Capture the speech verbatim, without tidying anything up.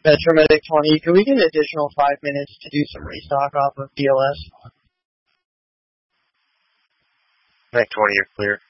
Metromedic twenty, can we get an additional five minutes to do some restock off of D L S? Mech twenty, you're clear.